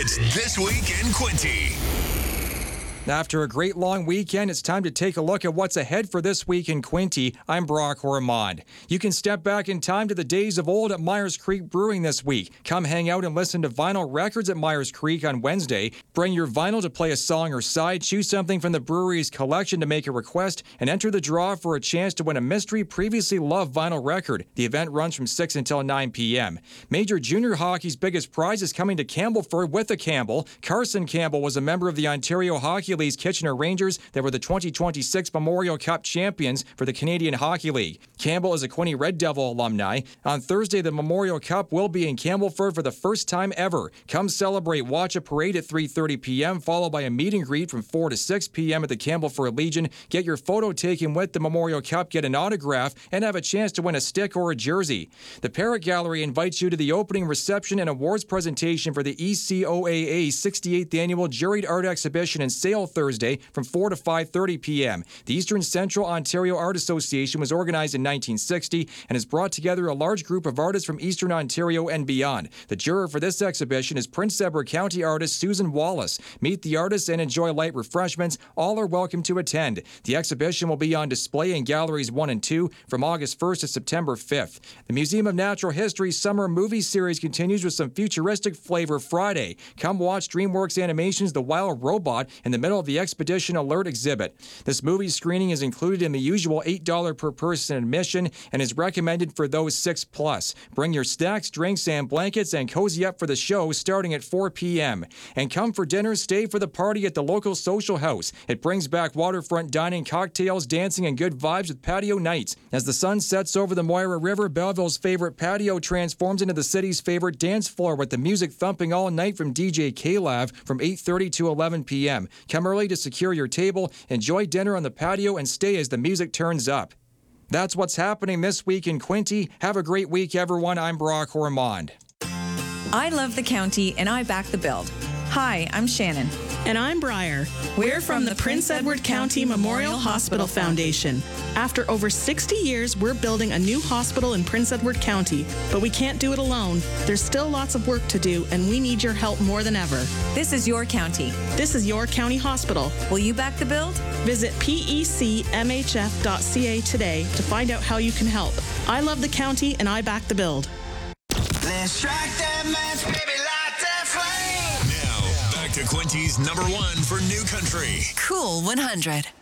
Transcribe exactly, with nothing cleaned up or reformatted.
It's This Week in Quinty. After a great long weekend, it's time to take a look at what's ahead for this week in Quinty. I'm Brock Ormond. You can step back in time to the days of old at Myers Creek Brewing this week. Come hang out and listen to vinyl records at Myers Creek on Wednesday. Bring your vinyl to play a song or side, choose something from the brewery's collection to make a request, and enter the draw for a chance to win a mystery previously loved vinyl record. The event runs from six until nine p.m. Major Junior Hockey's biggest prize is coming to Campbellford with a Campbell. Carson Campbell was a member of the Ontario Hockey League's Kitchener Rangers that were the twenty twenty-six Memorial Cup champions for the Canadian Hockey League. Campbell is a Quinty Red Devil alumni. On Thursday, the Memorial Cup will be in Campbellford for the first time ever. Come celebrate, watch a parade at three thirty p.m., followed by a meet and greet from four to six p.m. at the Campbellford Legion. Get your photo taken with the Memorial Cup, get an autograph, and have a chance to win a stick or a jersey. The Parrot Gallery invites you to the opening reception and awards presentation for the E C O A A sixty-eighth Annual Juried Art Exhibition and Sale Thursday from four to five thirty p.m. The Eastern Central Ontario Art Association was organized in nineteen sixty and has brought together a large group of artists from Eastern Ontario and beyond. The juror for this exhibition is Prince Edward County artist Susan Wallace. Meet the artists and enjoy light refreshments. All are welcome to attend. The exhibition will be on display in Galleries one and two from August first to September fifth. The Museum of Natural History's summer movie series continues with some futuristic flavor Friday. Come watch DreamWorks Animation's The Wild Robot in the middle of the Expedition Alert exhibit. This movie screening is included in the usual eight dollars per person admission and is recommended for those six plus. Bring your snacks, drinks, and blankets and cozy up for the show starting at four p.m. And come for dinner, stay for the party at the local social house. It brings back waterfront dining, cocktails, dancing, and good vibes with patio nights. As the sun sets over the Moira River, Belleville's favorite patio transforms into the city's favorite dance floor with the music thumping all night from D J K-Lav from eight thirty to eleven p.m. Come early to secure your table, enjoy dinner on the patio, and stay as the music turns up. That's what's happening this week in Quinty. Have a great week, everyone. I'm Brock Ormond. I love the county, and I back the build. Hi, I'm Shannon. And I'm Briar. We're from the Prince Edward County Memorial Hospital Foundation. After over sixty years, we're building a new hospital in Prince Edward County, but we can't do it alone. There's still lots of work to do, and we need your help more than ever. This is your county. This is your county hospital. Will you back the build? Visit P E C M H F dot C A today to find out how you can help. I love the county, and I back the build. Let's strike that match, baby, light that flame. Now, back to Quinty's number one for New Country. Cool one hundred.